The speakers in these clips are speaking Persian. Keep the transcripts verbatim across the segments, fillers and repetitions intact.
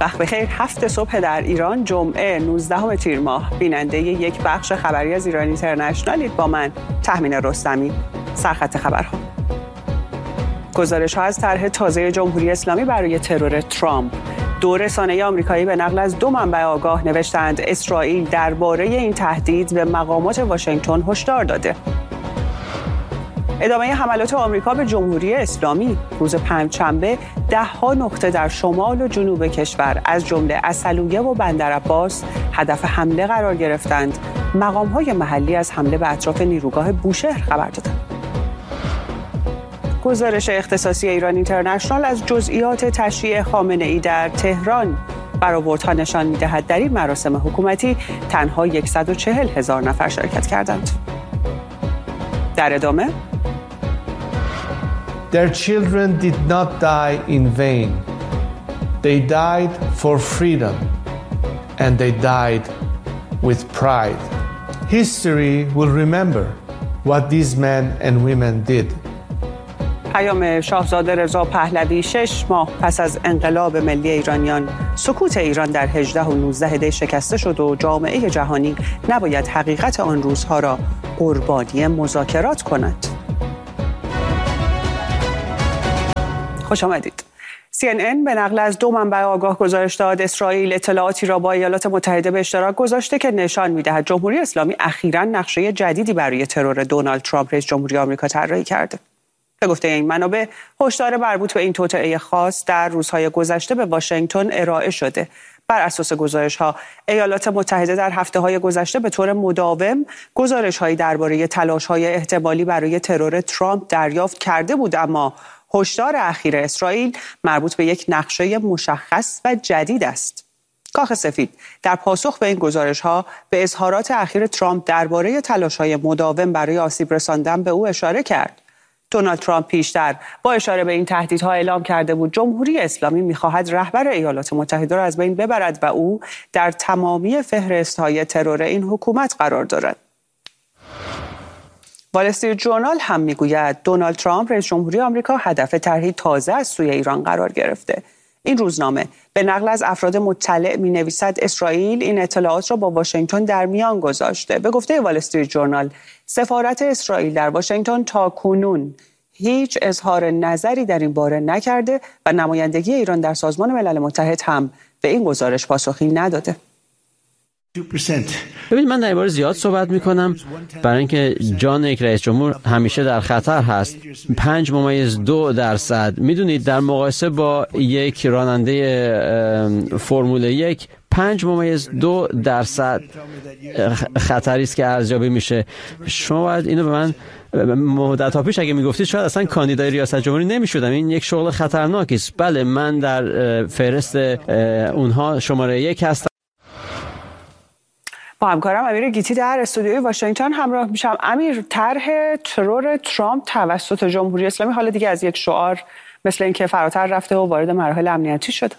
وقت بخیر. هفت صبح در ایران، جمعه نوزدهم تیر ماه. بیننده یک بخش خبری از ایران اینترنشنالید با من تهمینه رستمی. سرخط خبرها. گزارش ها از طرح تازه جمهوری اسلامی برای ترور ترامپ. دو رسانه آمریکایی به نقل از دو منبع آگاه نوشتند اسرائیل درباره این تهدید به مقامات واشنگتن هشدار داده. ادامه حملات آمریکا به جمهوری اسلامی. روز پنجشنبه ده ها نقطه در شمال و جنوب کشور از جمله عسلویه و بندرعباس هدف حمله قرار گرفتند. مقام‌های محلی از حمله به اطراف نیروگاه بوشهر خبر دادند. گزارش اختصاصی ایران اینترنشنال از جزئیات تشییع خامنه‌ای در تهران برآوردها نشان می‌دهد در این مراسم حکومتی تنها صد و چهل هزار نفر شرکت کردند. در ادامه Their children did not die in vain. They died for freedom and they died with pride. History will remember what these men and women did. پیام شاهزاده رضا پهلوی شش ماه پس از انقلاب ملی ایرانیان. سکوت ایران در هجده و نوزده دی شکسته شد و جامعه جهانی نباید حقیقت آن روزها را قربانی مذاکرات کند. خوش آمدید. سی ان ان به نقل از دو منبع آگاه گزارش داد اسرائیل اطلاعاتی را با ایالات متحده به اشتراک گذاشته که نشان می‌دهد جمهوری اسلامی اخیراً نقشه جدیدی برای ترور دونالد ترامپ رئیس جمهوری آمریکا طراحی کرده. به گفته این منابع، هشدار مربوط به این توطئه خاص در روزهای گذشته به واشنگتن ارائه شده. بر اساس گزارش‌ها، ایالات متحده در هفته‌های گذشته به طور مداوم گزارش‌هایی درباره تلاش‌های احتمالی برای ترور ترامپ دریافت کرده بود، اما هشدار اخیر اسرائیل مربوط به یک نقشه مشخص و جدید است. کاخ سفید در پاسخ به این گزارش‌ها به اظهارات اخیر ترامپ درباره تلاش‌های مداوم برای آسیب رساندن به او اشاره کرد. دونالد ترامپ پیشتر با اشاره به این تهدیدها اعلام کرده بود جمهوری اسلامی می‌خواهد رهبر ایالات متحده را از بین ببرد و او در تمامی فهرست‌های ترور این حکومت قرار دارد. وال استریت ژورنال هم میگوید دونالد ترامپ رئیس جمهوری آمریکا هدف طرحی تازه از سوی ایران قرار گرفته. این روزنامه به نقل از افراد مطلع می‌نویسد اسرائیل این اطلاعات را با واشنگتن در میان گذاشته. به گفته وال استریت ژورنال، سفارت اسرائیل در واشنگتن تاکنون هیچ اظهار نظری در این باره نکرده و نمایندگی ایران در سازمان ملل متحد هم به این گزارش پاسخی نداده. ببین، من در این باره زیاد صحبت میکنم برای اینکه جان یک رئیس جمهور همیشه در خطر هست. پنج ممیز دو درصد میدونید در مقایسه با یک راننده فرمول یک پنج ممیز دو درصد خطری است که ارزیابی میشه. شما باید اینو به من مدت ها پیش اگه میگفتید شاید اصلا کاندیدای ریاست جمهوری نمیشدم. این یک شغل خطرناکی است. بله، من در فهرست اونها شماره یک هستم. با همکارم امیر گیتی در استودیوی واشنگتن همراه میشم. امیر، طرح ترور ترامپ توسط جمهوری اسلامی حالا دیگه از یک شعار مثل اینکه فراتر رفته و وارد مراحل امنیتی شده.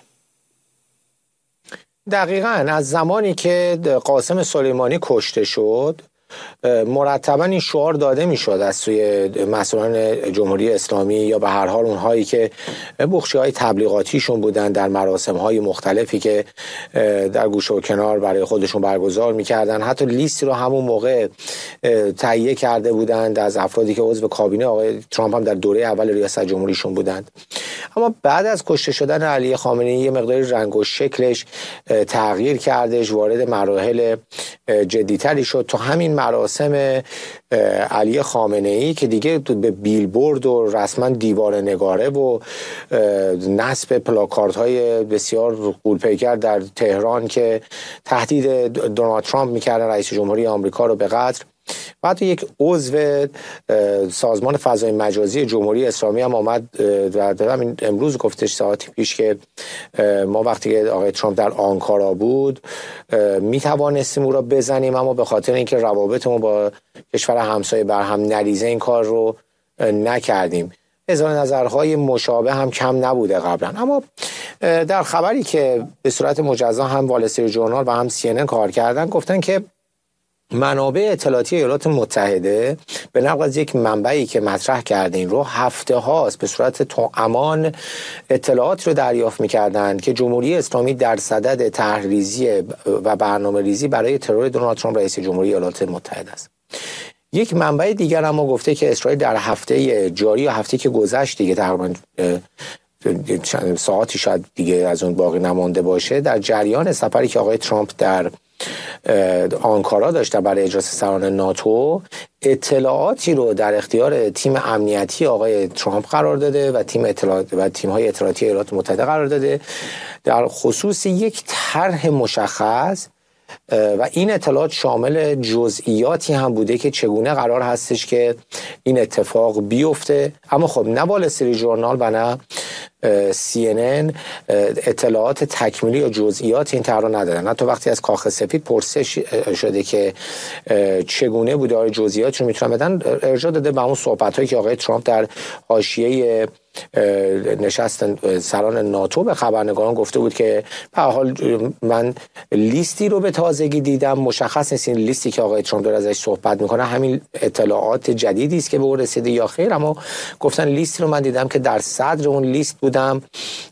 دقیقاً از زمانی که قاسم سلیمانی کشته شد مرتبا این شعار داده میشد از سوی مسئولان جمهوری اسلامی یا به هر حال اونهایی که بخشی‌های تبلیغاتیشون بودن در مراسم‌های مختلفی که در گوشه و کنار برای خودشون برگزار می‌کردن. حتی لیستی رو همون موقع تهیه کرده بودند از افرادی که عضو کابینه آقای ترامپ هم در دوره اول ریاست جمهوریشون بودند. اما بعد از کشته شدن علی خامنه‌ای یه مقداری رنگ و شکلش تغییر کردش، وارد مراحل جدی‌تری شد. تو همین مراسم علی خامنه‌ای که دیگه به بیلبورد و رسما دیوار نگاره و نصب پلاکاردهای بسیار غول‌پیکر در تهران که تهدید دونالد ترامپ می‌کردن رئیس جمهوری آمریکا رو به قتل، بعد یک عضو سازمان فضای مجازی جمهوری اسلامی هم آمد و همین امروز گفتش ساعتی پیش که ما وقتی که آقای ترامپ در آنکارا بود می توانستیم او را بزنیم، اما به خاطر اینکه روابطمون با کشور همسایه بر هم نریزه این کار رو نکردیم. اظهار نظرهای مشابه هم کم نبوده قبلا. اما در خبری که به صورت مجزا هم وال استریت ژورنال و هم سی ان ان کار کردن گفتن که منابع اطلاعاتی ایالات متحده به نقل از یک منبعی که مطرح کردین رو هفته هاست به صورت توامان اطلاعات رو دریافت می‌کردند که جمهوری اسلامی در صدد طرح‌ریزی و برنامه‌ریزی برای ترور دونالد ترامپ رئیس جمهوری ایالات متحده است. یک منبع دیگر اما گفته که اسرائیل در هفته جاری یا هفته که گذشت دیگه تقریباً ساعتی شاید دیگه از اون باقی نمانده باشه، در جریان سفری که آقای ترامپ در آنکارا داشته برای اجلاس سران ناتو، اطلاعاتی رو در اختیار تیم امنیتی آقای ترامپ قرار داده و تیم اطلاعات و تیم‌های اطلاعاتی ایالات متحده قرار داده در خصوص یک طرح مشخص و این اطلاعات شامل جزئیاتی هم بوده که چگونه قرار هستش که این اتفاق بیفته. اما خب نه وال استریت ژورنال و نه سی ان ان اطلاعات تکمیلی یا جزئیات این طرح رو ندادن. حتی وقتی از کاخ سفید پرسش شده که چگونه بوده، آیا جزئیات رو میتونن بدن، ارجاع داده به اون صحبت‌هایی که آقای ترامپ در حاشیه نشست سران ناتو به خبرنگاران گفته بود که به هر حال من لیستی رو به تازگی دیدم، مشخص نیست این لیستی که آقای ترامپ داره ازش صحبت میکنه همین اطلاعات جدیدی است که به او رسیده یا خیر، اما گفتن لیستی رو من دیدم که در صدر اون لیست بودم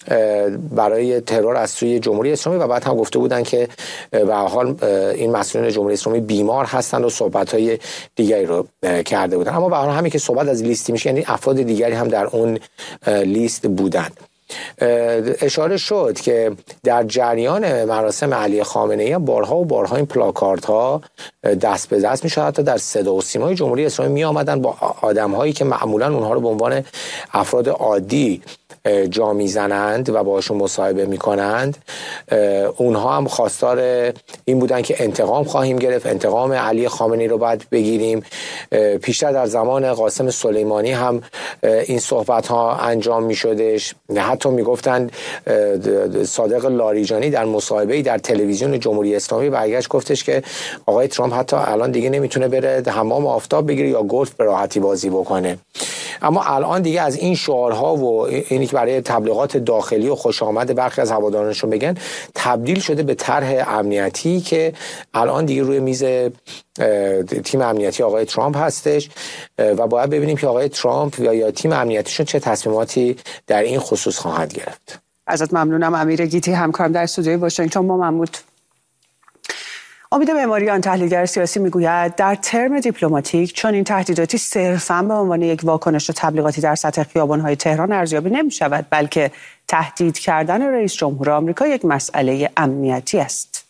برای ترور از سوی جمهوری اسلامی و بعد هم گفته بودن که به هر حال این مسئولین جمهوری اسلامی بیمار هستند و صحبت‌های دیگری رو کرده بودن. اما به هر حال همین که صحبت از لیستی میشه یعنی افراد دیگری هم در اون لیست بودند. اشاره شد که در جریان مراسم علی خامنه‌ای بارها و بارها این پلاکارت ها دست به دست میشد، حتی در صدا و سیمای جمهوری اسلامی می آمدن با آدم هایی که معمولا اونها رو به عنوان افراد عادی جا میزنند و باشون مصاحبه میکنند. اونها هم خواستار این بودن که انتقام خواهیم گرفت، انتقام علی خامنه‌ای رو باید بگیریم. پیشتر در زمان قاسم سلیمانی هم این صحبت ها انجام میشدش. حتی میگفتند صادق لاریجانی در مصاحبه‌ای در تلویزیون جمهوری اسلامی برگشت گفتش که آقای ترامپ حتی الان دیگه نمیتونه بره حمام آفتاب بگیره یا گلف به راحتی بازی بکنه. اما الان دیگه از این شعارها و اینی که برای تبلیغات داخلی و خوش آمد برخی از هوادارانشون بگن تبدیل شده به طرح امنیتی که الان دیگه روی میز تیم امنیتی آقای ترامپ هستش و باید ببینیم که آقای ترامپ یا یا تیم امنیتیشون چه تصمیماتی در این خصوص خواهد گرفت. ازت ممنونم امیر گیتی، همکارم در استودیوی واشنگتن. با محمود امید معماریان، تحلیلگر سیاسی، میگوید در ترم دیپلماتیک چون این تهدیداتی صرفاً به عنوان یک واکنش تبلیغاتی در سطح خیابان‌های تهران ارزیابی نمی‌شود، بلکه تهدید کردن رئیس جمهور آمریکا یک مسئله امنیتی است.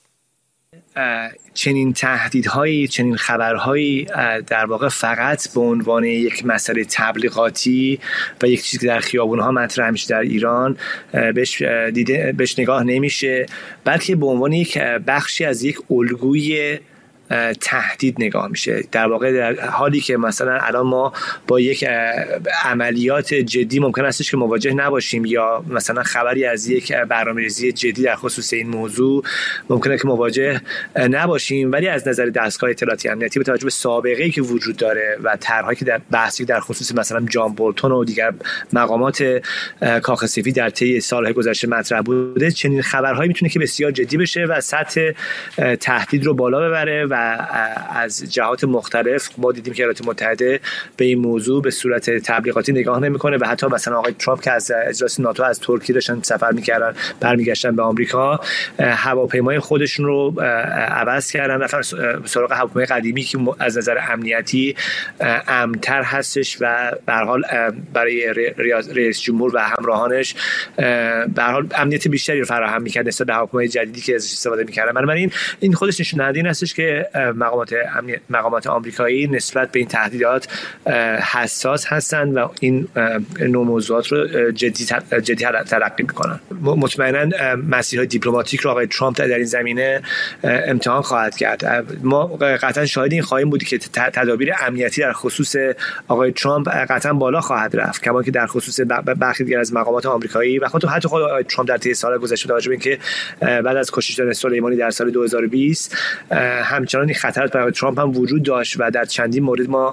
چنین تهدیدهایی، چنین خبرهایی در واقع فقط به عنوان یک مسئله تبلیغاتی و یک چیزی که در خیابون‌ها مطرح میشه در ایران بهش دیده بهش نگاه نمیشه، بلکه به عنوان یک بخشی از یک الگوی تهدید نگاه میشه. در واقع در حالی که مثلا الان ما با یک عملیات جدی ممکن استش که مواجه نباشیم یا مثلا خبری از یک برنامه‌ریزی جدی در خصوص این موضوع ممکنه که مواجه نباشیم، ولی از نظر دستگاه اطلاعاتی امنیتی به توجه به سابقه‌ای که وجود داره و طرحهایی که در بحثی در خصوص مثلا جان بولتون و دیگر مقامات کاخ سفید در طی سال‌های گذشته مطرح بوده، چنین خبرهایی میتونه که بسیار جدی بشه و سطح تهدید رو بالا ببره و از جهات مختلف ما دیدیم که ایالات متحده به این موضوع به صورت تبلیغاتی نگاه نمیکنه و حتی مثلا آقای ترامپ که از اجلاس ناتو از ترکیه داشتن سفر میکردن برمیگشتن به آمریکا، هواپیمای خودشون رو عوض کردن، رفتن سراغ هواپیمای قدیمی که از نظر امنیتی امن‌تر هستش و به هر حال برای رئیس جمهور و همراهانش به هر حال امنیت بیشتری رو فراهم می‌کرد نسبت به هواپیمای جدیدی که ازش استفاده می‌کردن. بنابراین این خودش نشون دهنده این هستش که مقامات مقامات آمریکایی نسبت به این تهدیدات حساس هستند و این نوع موضوعات رو جدی جدی تلقی میکنن. مطمئنا مسیرهای دیپلماتیک رو آقای ترامپ در این زمینه امتحان خواهد کرد. ما قطعا شاهد این خواهیم بود که تدابیر امنیتی در خصوص آقای ترامپ قطعا بالا خواهد رفت، کما که در خصوص برخی دیگر از مقامات آمریکایی و خود حتی خود آقای ترامپ در طی سال گذشته با توجه به اینکه بعد از کشته شدن سلیمانی در سال دو هزار و بیست هم همچنان این خطر برای ترامپ هم وجود داشت و در چندین مورد ما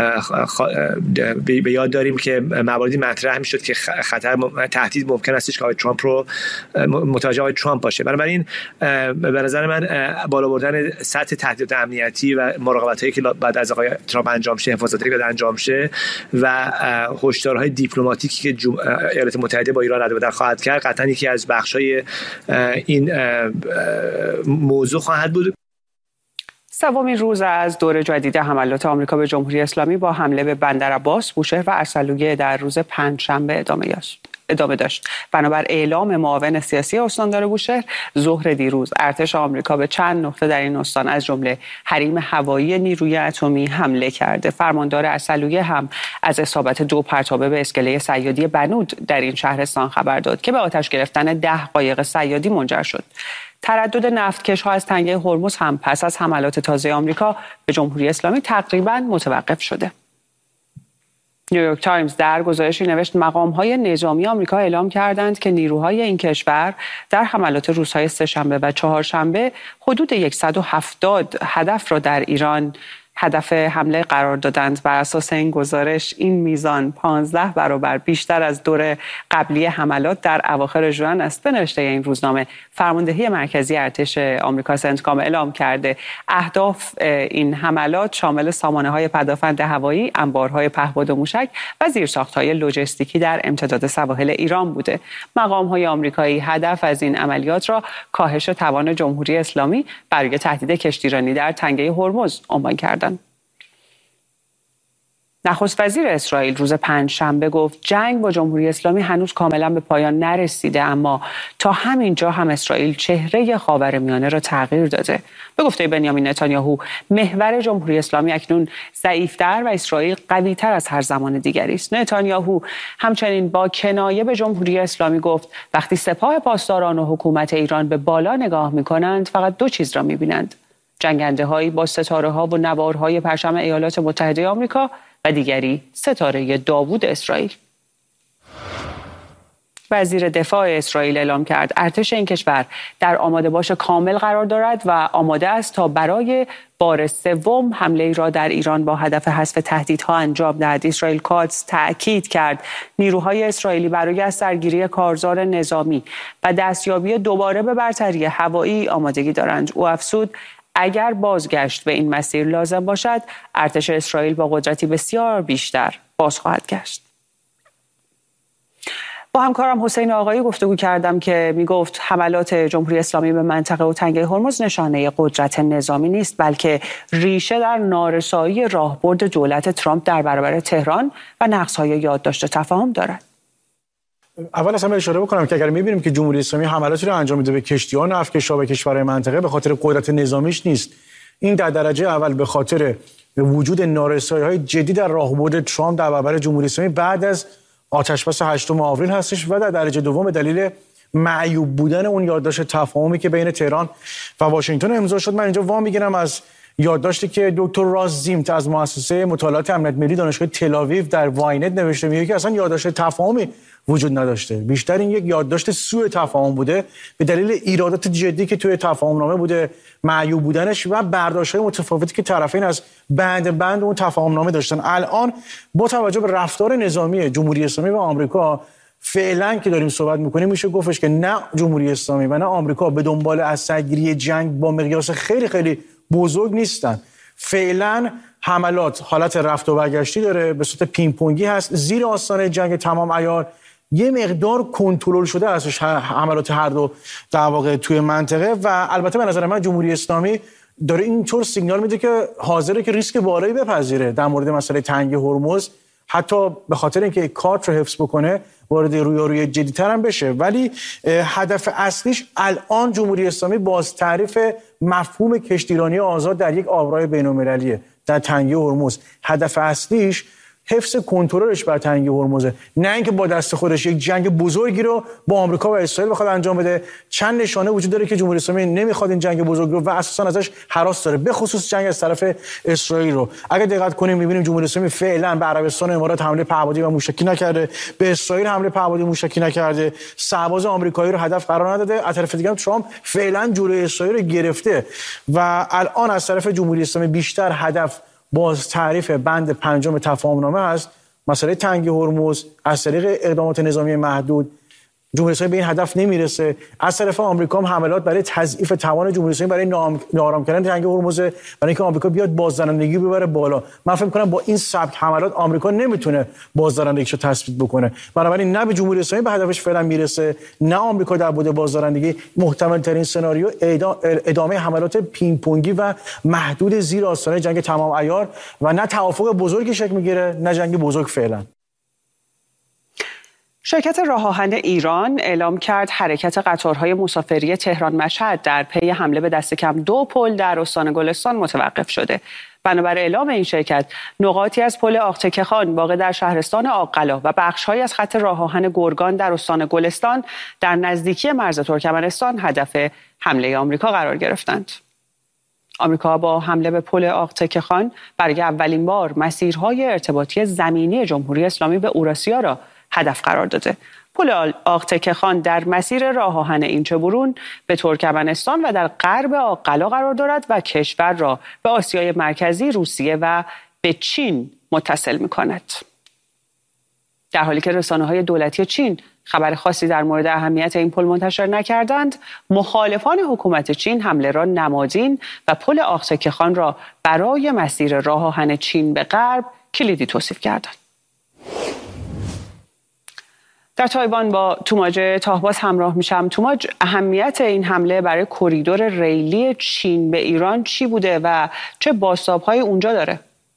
به یاد داریم که مواردی مطرح میشد که خطر تهدید ممکن است که آقای ترامپ رو متوجه آقای ترامپ باشه. بنابراین به نظر من بالا بردن سطح تهدیدات امنیتی و مراقبت‌هایی که بعد از آقای ترامپ انجام شه، حفاظتی که انجام شه و هشدارهای دیپلماتیکی که ایالات متحده با ایران رد و بدل خواهد کرد قطعا یکی از بخش‌های این موضوع خواهد بود. سومین روز از دور جدید حملات آمریکا به جمهوری اسلامی با حمله به بندر عباس، بوشهر و ارسلویه در روز پنجشنبه ادامه یافت. ادامه داشت. بنابر اعلام معاون سیاسی استاندار بوشهر ظهر دیروز، ارتش آمریکا به چند نقطه در این استان از جمله حریم هوایی نیروی اتمی حمله کرده. فرماندار ارسلویه هم از اصابت دو پرتابه به اسکله صیادی بنود در این شهرستان خبر داد که به آتش گرفتن ده قایق صیادی منجر شد. تردد نفتکش‌ها از تنگه هرمز هم پس از حملات تازه آمریکا به جمهوری اسلامی تقریباً متوقف شده. نیویورک تایمز در گزارشی نوشت مقام‌های نظامی آمریکا اعلام کردند که نیروهای این کشور در حملات روزهای سه‌شنبه و چهارشنبه حدود صد و هفتاد هدف را در ایران هدف حمله قرار دادند. بر اساس این گزارش این میزان پانزده برابر بیشتر از دور قبلی حملات در اواخر ژوئن است. به نوشته این روزنامه فرماندهی مرکزی ارتش آمریکا سنتکام اعلام کرده اهداف این حملات شامل سامانه‌های پدافند هوایی، انبارهای پهپاد و موشک و زیرساخت‌های لوجستیکی در امتداد سواحل ایران بوده. مقام‌های آمریکایی هدف از این عملیات را کاهش توان جمهوری اسلامی برای تهدید کشتیرانی در تنگه هرمز عنوان کردند. نخست وزیر اسرائیل روز پنجشنبه گفت جنگ با جمهوری اسلامی هنوز کاملا به پایان نرسیده، اما تا همین جا هم اسرائیل چهره خاورمیانه را تغییر داده. به گفته بنیامین نتانیاهو محور جمهوری اسلامی اکنون ضعیف‌تر و اسرائیل قوی‌تر از هر زمان دیگری است. نتانیاهو همچنین با کنایه به جمهوری اسلامی گفت وقتی سپاه پاسداران و حکومت ایران به بالا نگاه می‌کنند فقط دو چیز را می‌بینند: جنگنده‌هایی با ستاره‌ها و نوارهای پرچم ایالات متحده آمریکا و دیگری ستاره داوود اسرائیل. وزیر دفاع اسرائیل اعلام کرد ارتش این کشور در آماده باش کامل قرار دارد و آماده است تا برای بار سوم حمله ای را در ایران با هدف حذف تهدیدها انجام دهد. اسرائیل کاتس تأکید کرد نیروهای اسرائیلی برای از سرگیری کارزار نظامی و دستیابی دوباره به برتری هوایی آمادگی دارند. او افزود اگر بازگشت به این مسیر لازم باشد، ارتش اسرائیل با قدرتی بسیار بیشتر باز خواهد گشت. با همکارم حسین آقایی گفتگو کردم که میگفت حملات جمهوری اسلامی به منطقه و تنگه هرمز نشانه قدرت نظامی نیست، بلکه ریشه در نارسایی راهبرد دولت ترامپ در برابر تهران و نقص‌های یادداشت تفاهم دارد. اول از همه اشاره بکنم که اگر می‌بینیم که جمهوری اسلامی حملاتی رو انجام میده به کشتی‌ها و نفتکش‌ها و کشورهای منطقه، به خاطر قدرت نظامیش نیست. این در درجه اول به خاطر وجود نارسایی‌های جدی در راهبرد ترامپ در برابر جمهوری اسلامی بعد از آتش‌بس هشتم آوریل هستش و در درجه دوم به دلیل معیوب بودن اون یادداشت تفاهمی که بین تهران و واشنگتن امضا شد. من اینجا وام میگیرم از یادداشتی که دکتر راز زیمت از مؤسسه مطالعات امنیت ملی دانشگاه تل‌آویو در واینت نوشته، میگه که اصلا یادداشت تفاهمی وجود نداشته، بیشتر این یک یادداشت سوء تفاهم بوده به دلیل ایرادات جدی که توی تفاهم نامه بوده، معیوب بودنش و برداشت‌های متفاوتی که طرفین از بند بند اون تفاهم نامه داشتن. الان با توجه به رفتار نظامی جمهوری اسلامی و آمریکا فعلا که داریم صحبت می‌کنیم میشه گفتش که نه جمهوری اسلامی و نه آمریکا به دنبال از سرگیری جنگ با مقیاس خیلی خیلی بزرگ نیستن. فعلا حملات حالت رفت و برگشتی داره، به صورت پینگ پونگی هست، زیر آستانه جنگ تمام عیار یه مقدار کنترل شده ازش حملات هر دو در واقع توی منطقه و البته به نظر من جمهوری اسلامی داره اینطور سیگنال میده که حاضره که ریسک بالایی بپذیره در مورد مسئله تنگه هرمز، حتی به خاطر اینکه کارت رو حفظ بکنه وارد رویارویی جدی‌تر هم بشه. ولی هدف اصلیش الان جمهوری اسلامی باز تعریف مفهوم کشتیرانی آزاد در یک آبراهای بین‌المللیه در تنگه هرمز. هدف اصلیش حفظ کنترلش بر تنگه هرمز، نه اینکه با دست خودش یک جنگ بزرگی رو با آمریکا و اسرائیل بخواد انجام بده. چند نشانه وجود داره که جمهوری اسلامی نمیخواد این جنگ بزرگ رو و اساسا ازش هراس داره، به خصوص جنگ از طرف اسرائیل رو. اگه دقت کنیم میبینیم جمهوری اسلامی فعلا به عربستان و امارات حمله پهپادی و موشکی نکرده، به اسرائیل حمله پهپادی و موشکی نکرده، سرباز آمریکایی رو هدف قرار نداده. از طرف دیگه هم ترامپ فعلا جلوی اسرائیل رو گرفته و الان از طرف جمهوری اسلامی بیشتر هدف باز تعریف بند پنجم تفاهمنامه است، مسئله تنگه هرمز از طریق اقدامات نظامی محدود. جمهوری اسلامی به این هدف نمیرسه. از طرف آمریکا هم حملات برای تضعیف توان جمهوری اسلامی برای ناآرام کردن تنگه هرمز، برای اینکه آمریکا بیاد بازدارندگی ببره بالا. من فکر می‌کنم با این سبک حملات آمریکا نمیتونه بازدارندگیشو تثبیت بکنه. بنابراین نه به جمهوری اسلامی به هدفش فعلا میرسه، نه آمریکا در بود بازدارندگی. محتمل ترین سناریو ادامه حملات پینگ پونگی و محدود زیر آستانه جنگ تمام عیار و نه توافق بزرگی شکل میگیره نه جنگ بزرگ فعلا. شرکت راه آهن ایران اعلام کرد حرکت قطارهای مسافری تهران مشهد در پی حمله به دست کم دو پل در استان گلستان متوقف شده. بنابر اعلام این شرکت، نقاطی از پل آقتکه خان واقع در شهرستان آق‌قلا و بخش‌هایی از خط راه آهن گرگان در استان گلستان در نزدیکی مرز ترکمنستان هدف حمله آمریکا قرار گرفتند. آمریکا با حمله به پل آقتکه خان برای اولین بار مسیرهای ارتباطی زمینی جمهوری اسلامی به اوراسیا را هدف قرار داده. پل آقتکه خان در مسیر راه آهن اینچه‌برون به ترکمنستان و در غرب آق‌قلا قرار دارد و کشور را به آسیای مرکزی، روسیه و به چین متصل می‌کند. در حالی که رسانه‌های دولتی چین خبر خاصی در مورد اهمیت این پل منتشر نکردند، مخالفان حکومت چین حمله را نمادین و پل آقتکه خان را برای مسیر راه آهن چین به غرب کلیدی توصیف کردند. در تایوان با توماج تاهباز همراه میشم. توماج، اهمیت این حمله برای کریدور ریلی چین به ایران چی بوده و چه بازتاب‌های اونجا داره؟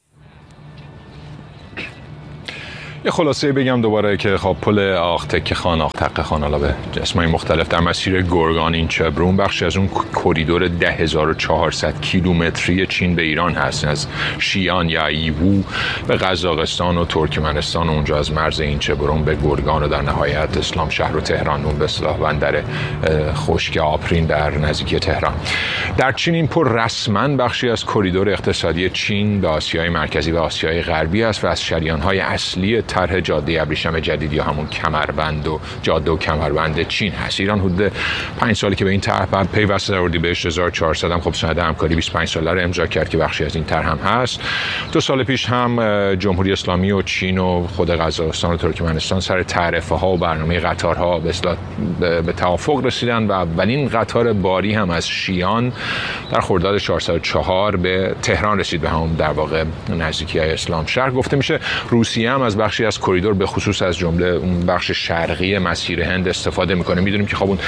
یه خلاصه بگم دوباره که خب پل آقتکه خان آقتکه خان حالا به اسمای مختلف در مسیر گرگان اینچه‌برون بخشی از اون کریدور ده هزار و چهارصد کیلومتری چین به ایران هست، از شیان یا ایوو به قزاقستان و ترکمنستان و اونجا از مرز اینچه‌برون به گرگان و در نهایت اسلام شهر و تهران، اون به اصطلاح بندر خشک آپرین در نزدیکی تهران. در چین این پل رسما بخشی از کریدور اقتصادی چین به آسیای مرکزی و آسیای غربی است و از شریان‌های اصلی طرح جاده ابریشم جدید یا همون کمربند و جاده و کمربند چین هست. ایران حدود پنج سالی که به این طرح پیوسته در اردیبهشت هزار و چهارصد هم خب سند همکاری بیست و پنج ساله رو امضا کرد که بخشی از این طرح هم هست. دو سال پیش هم جمهوری اسلامی و چین و خود قزاقستان و ترکمنستان سر تعرفه ها و برنامه قطارها به اصطلاح به توافق رسیدن و اولین قطار باری هم از شیان در خرداد چهارصد و چهار به تهران رسید، به همون در واقع نزدیکی اسلام شهر. گفته میشه روسیه هم از بخشی از کریدور به خصوص از جمله اون بخش شرقی مسیر هند استفاده میکنه. میدونیم که خب اون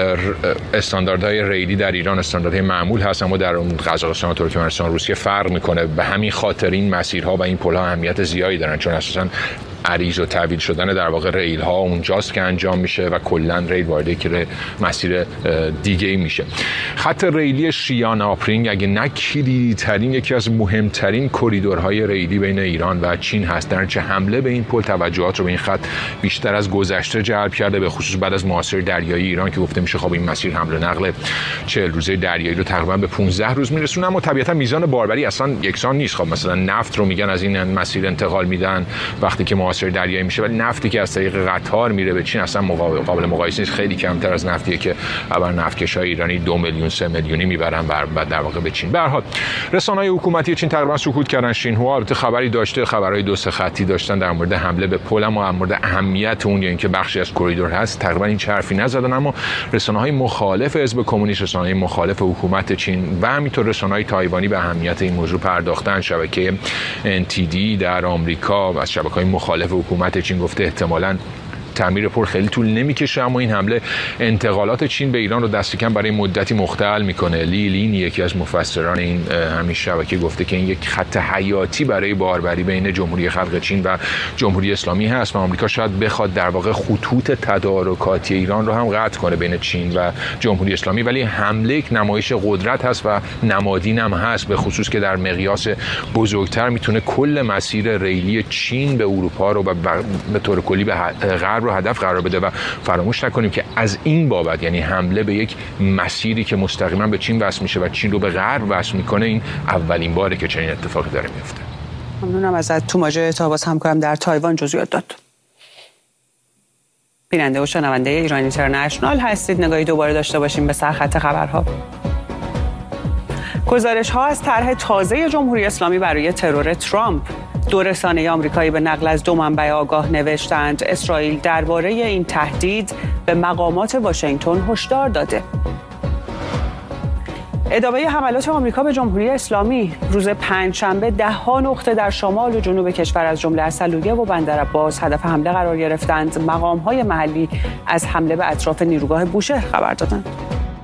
استانداردهای ریلی در ایران استانداردهای معمول هست، اما در اون قزاقستان و ترکمنستان روسیه فرق میکنه. به همین خاطر این مسیرها و این پل‌ها اهمیت زیادی دارن، چون اساساً عریض و طویل شدن در واقع ریل ها اونجاست که انجام میشه و کلا ریل وارد یک مسیر دیگه میشه. خط ریلی شیان آپرین اگه نه کلیدی ترین، یکی از مهمترین کریدورهای ریلی بین ایران و چین هست. در چه حمله به این پل توجهات رو به این خط بیشتر از گذشته جلب کرده، به خصوص بعد از محاصره دریایی ایران که گفته میشه خب این مسیر حمل و نقل چهل روزه دریایی رو تقریبا به پانزده روز میرسونه. اما طبیعتا میزان باربری اصلا یکسان نیست. خب مثلا نفت رو میگن از این مسیر انتقال میدن وقتی که محاصره دریایی میشه، ولی نفتی که از طریق قطار میره به چین اصلا قابل مقایسه نیست. خیلی کمتر از نفتیه که خبر نفتکشای ایرانی دو میلیون سه میلیونی میبرن و در واقع به چین. به هر حال رسانه‌های حکومتی چین تقریبا سکوت کردن. شینهوا البته خبری داشته، خبرهای دو سه خطی داشتن در مورد حمله به پل، اما در مورد اهمیت اون یا اینکه بخشی از کریدور هست تقریبا این حرفی نزدن. اما رسانه‌های مخالف حزب کمونیست، رسانه‌های مخالف حکومت چین و همینطور رسانه‌های تایوانی به اهمیت این موضوع پرداختن. شبکه ان تی دی در آمریکا و از شبکه‌های مخالف حکومت چین گفته احتمالاً تعمیر پر خیلی طول نمیکشه، اما این حمله انتقالات چین به ایران رو دست کم برای مدتی مختل میکنه. لی لین یکی از مفسران این همین شبکه گفته که این یک خط حیاتی برای باربری بین جمهوری خلق چین و جمهوری اسلامی هست و آمریکا شاید بخواد در واقع خطوط تدارکاتی ایران رو هم قطع کنه بین چین و جمهوری اسلامی، ولی حمله یک نمایش قدرت هست و نمادین هم هست، به خصوص که در مقیاس بزرگتر میتونه کل مسیر ریلی چین به اروپا رو و به طور کلی به غرب رو هدف قرار بده. و فراموش نکنیم که از این بابت، یعنی حمله به یک مسیری که مستقیما به چین وصل میشه و چین رو به غرب وصل میکنه، این اولین باره که چنین اتفاقی داره میفته. ممنونم ازت. توماجه تاباس همکارم در تایوان جزئیات داد. بیننده و شنونده ایران اینترنشنال هستید. نگاهی دوباره داشته باشیم به سرخط خبرها. گزارش ها از طرح تازه جمهوری اسلامی برای ترور ترامپ. دو رسانه آمریکایی به نقل از دو منبع آگاه نوشتند اسرائیل درباره این تهدید به مقامات واشنگتن هشدار داده. ادامه حملات آمریکا به جمهوری اسلامی. روز پنجشنبه ده ها نقطه در شمال و جنوب کشور از جمله عسلویه و بندرعباس هدف حمله قرار گرفتند. مقام‌های محلی از حمله به اطراف نیروگاه بوشهر خبر دادند.